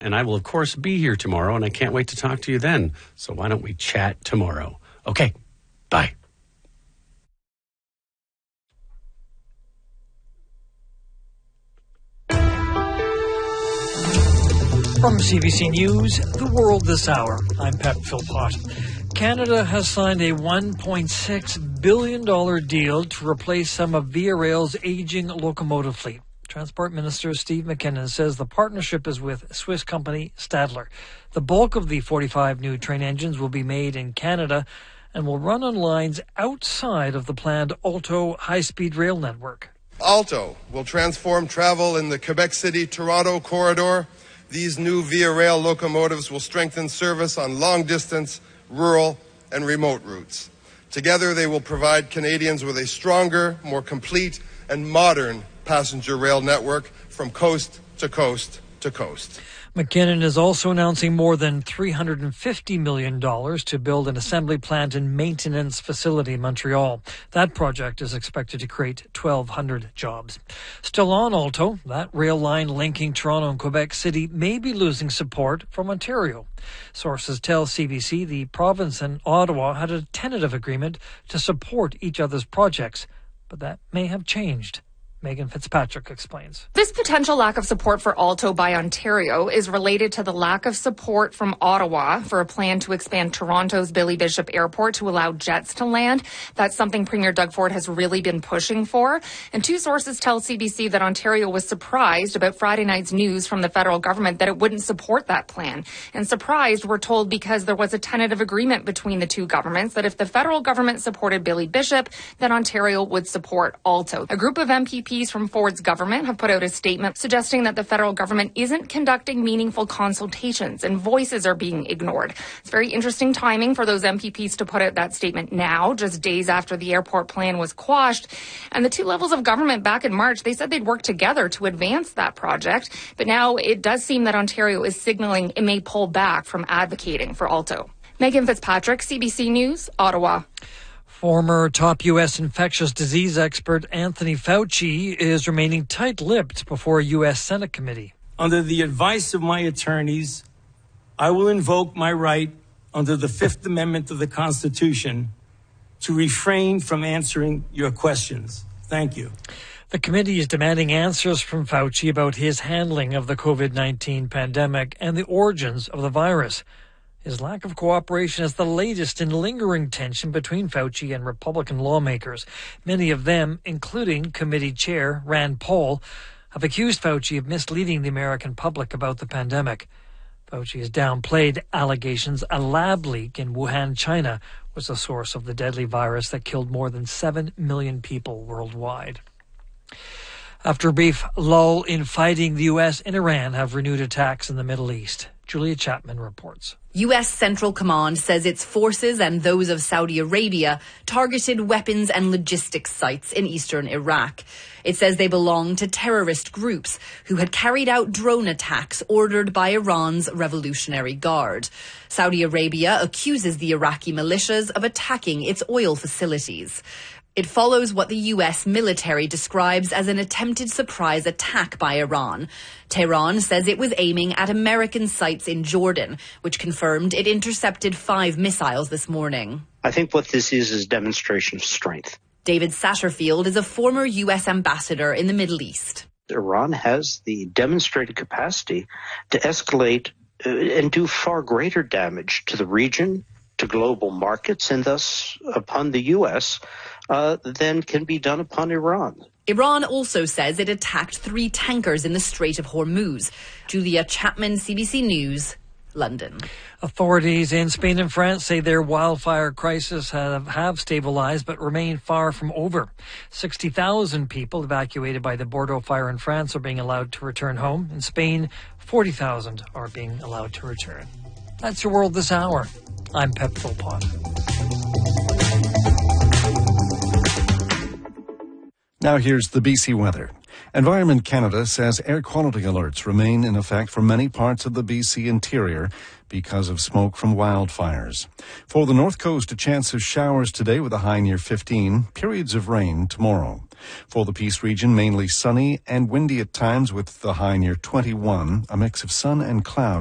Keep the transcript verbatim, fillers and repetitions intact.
And I will, of course, be here tomorrow, and I can't wait to talk to you then. So why don't we chat tomorrow? Okay, bye. From C B C News, The World This Hour, I'm Pep Philpott. Canada has signed a one point six billion dollars deal to replace some of Via Rail's aging locomotive fleet. Transport Minister Steve McKinnon says the partnership is with Swiss company Stadler. The bulk of the forty-five new train engines will be made in Canada and will run on lines outside of the planned Alto high-speed rail network. Alto will transform travel in the Quebec City-Toronto corridor. These new Via Rail locomotives will strengthen service on long-distance, rural, and remote routes. Together, they will provide Canadians with a stronger, more complete, and modern passenger rail network from coast to coast to coast. McKinnon is also announcing more than three hundred fifty million dollars to build an assembly plant and maintenance facility in Montreal. That project is expected to create twelve hundred jobs. Still on Alto, that rail line linking Toronto and Quebec City may be losing support from Ontario. Sources tell C B C the province and Ottawa had a tentative agreement to support each other's projects, but that may have changed. Megan Fitzpatrick explains. This potential lack of support for Alto by Ontario is related to the lack of support from Ottawa for a plan to expand Toronto's Billy Bishop Airport to allow jets to land. That's something Premier Doug Ford has really been pushing for. And two sources tell C B C that Ontario was surprised about Friday night's news from the federal government that it wouldn't support that plan. And surprised, we're told, because there was a tentative agreement between the two governments that if the federal government supported Billy Bishop, then Ontario would support Alto. A group of M P Ps from Ford's government have put out a statement suggesting that the federal government isn't conducting meaningful consultations and voices are being ignored. It's very interesting timing for those M P Ps to put out that statement now, just days after the airport plan was quashed. And the two levels of government back in March, they said they'd work together to advance that project. But now it does seem that Ontario is signaling it may pull back from advocating for Alto. Megan Fitzpatrick, C B C News, Ottawa. Former top U S infectious disease expert Anthony Fauci is remaining tight-lipped before a U S Senate committee. Under the advice of my attorneys, I will invoke my right under the Fifth Amendment of the Constitution to refrain from answering your questions. Thank you. The committee is demanding answers from Fauci about his handling of the covid nineteen pandemic and the origins of the virus. His lack of cooperation is the latest in lingering tension between Fauci and Republican lawmakers. Many of them, including committee chair Rand Paul, have accused Fauci of misleading the American public about the pandemic. Fauci has downplayed allegations a lab leak in Wuhan, China, was the source of the deadly virus that killed more than seven million people worldwide. After a brief lull in fighting, the U S and Iran have renewed attacks in the Middle East. Julia Chapman reports. U S Central Command says its forces and those of Saudi Arabia targeted weapons and logistics sites in eastern Iraq. It says they belong to terrorist groups who had carried out drone attacks ordered by Iran's Revolutionary Guard. Saudi Arabia accuses the Iraqi militias of attacking its oil facilities. It follows what the U S military describes as an attempted surprise attack by Iran. Tehran says it was aiming at American sites in Jordan, which confirmed it intercepted five missiles this morning. I think what this is is a demonstration of strength. David Satterfield is a former U S ambassador in the Middle East. Iran has the demonstrated capacity to escalate uh, and do far greater damage to the region, to global markets, and thus upon the U S uh, than can be done upon Iran. Iran also says it attacked three tankers in the Strait of Hormuz. Julia Chapman, C B C News, London. Authorities in Spain and France say their wildfire crisis have, have stabilized but remain far from over. sixty thousand people evacuated by the Bordeaux fire in France are being allowed to return home. In Spain, forty thousand are being allowed to return. That's your world this hour. I'm Pep Philpott. Now here's the B C weather. Environment Canada says air quality alerts remain in effect for many parts of the B C interior because of smoke from wildfires. For the North Coast, a chance of showers today with a high near fifteen, periods of rain tomorrow. For the Peace region, mainly sunny and windy at times with the high near twenty-one, a mix of sun and cloud.